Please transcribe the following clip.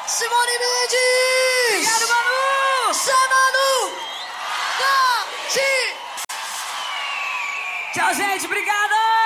Simone Mendes! Obrigado, Manu! Sai, Manu! Tchau, gente, obrigada!